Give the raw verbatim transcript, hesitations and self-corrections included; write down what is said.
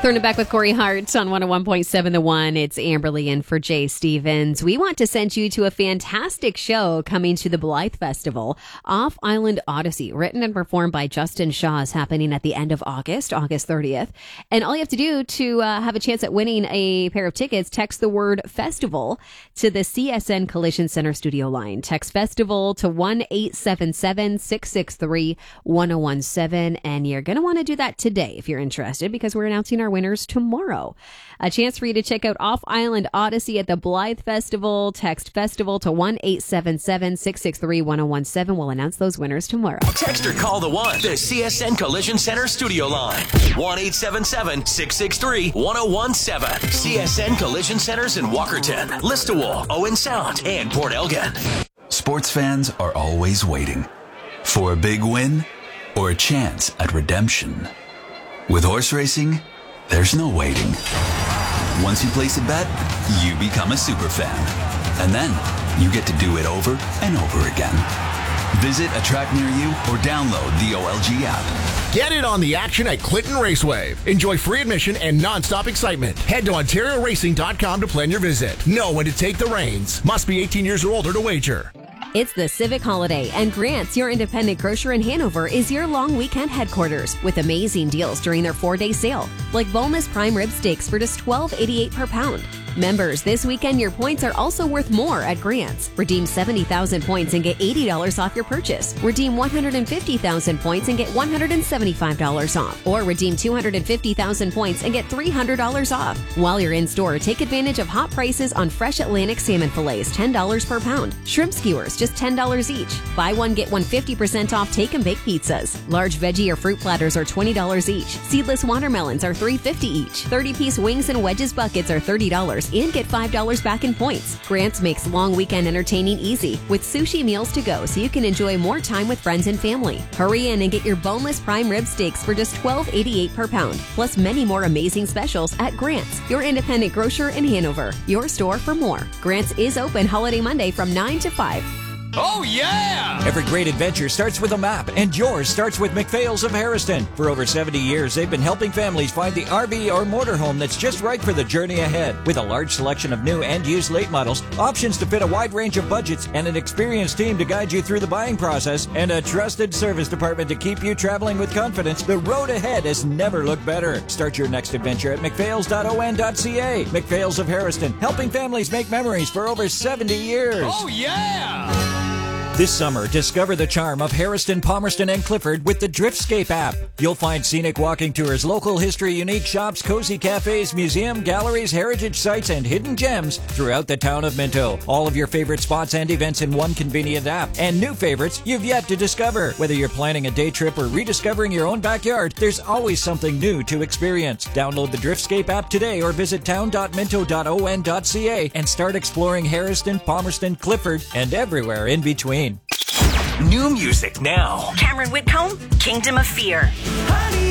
Throwing it back with Corey Hart on one oh one point seven The One. It's Amberly in for Jay Stevens. We want to send you to a fantastic show coming to the Blythe Festival. Off Island Odyssey, written and performed by Justin Shaw, is happening at the end of August, August thirtieth. And all you have to do to uh, have a chance at winning a pair of tickets, text the word festival to the C S N Collision Center studio line. Text festival to one eight seven seven, six six three, one oh one seven. And you're going to want to do that today if you're interested, because we're announcing our winners tomorrow. A chance for you to check out Off Island Odyssey at the Blythe Festival. Text festival to one eight seven seven, six six three, one oh one seven. We'll announce those winners tomorrow. Text or call the one, the C S N Collision Center studio line. one eight seven seven, six six three, one oh one seven. C S N Collision Centers in Walkerton, Listowel, Owen Sound, and Port Elgin. Sports fans are always waiting for a big win or a chance at redemption. With horse racing, there's no waiting. Once you place a bet, you become a super fan. And then you get to do it over and over again. Visit a track near you or download the O L G app. Get in on the action at Clinton Raceway. Enjoy free admission and non-stop excitement. Head to Ontario Racing dot com to plan your visit. Know when to take the reins. Must be eighteen years or older to wager. It's the Civic Holiday, and Grant's, your independent grocer in Hanover, is your long weekend headquarters with amazing deals during their four-day sale, like boneless prime rib steaks for just twelve eighty-eight per pound. Members, this weekend your points are also worth more at Grant's. Redeem seventy thousand points and get eighty dollars off your purchase. Redeem one hundred fifty thousand points and get one hundred seventy-five dollars off. Or redeem two hundred fifty thousand points and get three hundred dollars off. While you're in store, take advantage of hot prices on fresh Atlantic salmon fillets, ten dollars per pound. Shrimp skewers, just ten dollars each. Buy one, get one fifty percent off take and bake pizzas. Large veggie or fruit platters are twenty dollars each. Seedless watermelons are three fifty each. thirty-piece wings and wedges buckets are thirty dollars and get five dollars back in points. Grant's makes long weekend entertaining easy with sushi meals to go, so you can enjoy more time with friends and family. Hurry in and get your boneless prime rib steaks for just twelve eighty-eight per pound, plus many more amazing specials at Grant's, your independent grocer in Hanover. Your store for more. Grant's is open holiday Monday from nine to five. Oh, yeah! Every great adventure starts with a map, and yours starts with McPhail's of Harrison. For over seventy years, they've been helping families find the R V or motorhome that's just right for the journey ahead. With a large selection of new and used late models, options to fit a wide range of budgets, and an experienced team to guide you through the buying process, and a trusted service department to keep you traveling with confidence, the road ahead has never looked better. Start your next adventure at mcphails dot o n dot c a. McPhail's of Harrison, helping families make memories for over seventy years. Oh, yeah! This summer, discover the charm of Harrison, Palmerston, and Clifford with the Driftscape app. You'll find scenic walking tours, local history, unique shops, cozy cafes, museum, galleries, heritage sites, and hidden gems throughout the town of Minto. All of your favorite spots and events in one convenient app. And new favorites you've yet to discover. Whether you're planning a day trip or rediscovering your own backyard, there's always something new to experience. Download the Driftscape app today or visit town dot minto dot o n dot c a and start exploring Harrison, Palmerston, Clifford, and everywhere in between. New music now. Cameron Whitcomb, Kingdom of Fear. Honey.